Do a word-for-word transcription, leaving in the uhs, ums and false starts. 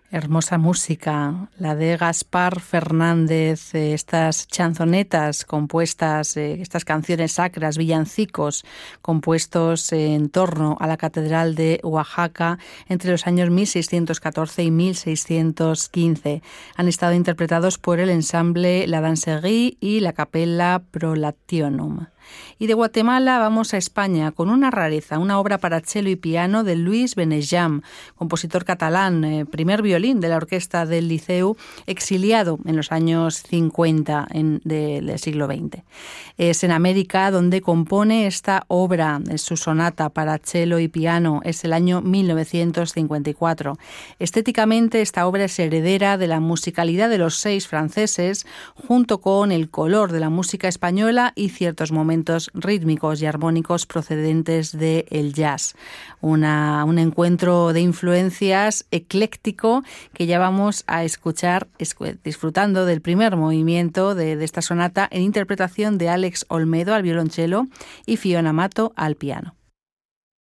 Hermosa música, la de Gaspar Fernández, eh, estas chanzonetas compuestas, eh, estas canciones sacras, villancicos compuestos eh, en torno a la Catedral de Oaxaca entre los años mil seiscientos catorce y mil seiscientos quince. Han estado interpretados por el ensamble La Danserie y la Capella Prolationum. Y de Guatemala vamos a España con una rareza, una obra para cello y piano de Luis Benejam, compositor catalán, eh, primer violín de la orquesta del Liceu, exiliado en los años cincuenta en, de, del siglo veinte. Es en América donde compone esta obra, es su sonata para cello y piano, es el año mil novecientos cincuenta y cuatro. Estéticamente esta obra es heredera de la musicalidad de los seis franceses, junto con el color de la música española y ciertos momentos rítmicos y armónicos procedentes del jazz. Una, un encuentro de influencias ecléctico que ya vamos a escuchar disfrutando del primer movimiento de, de esta sonata en interpretación de Alex Olmedo al violonchelo y Fiona Mato al piano.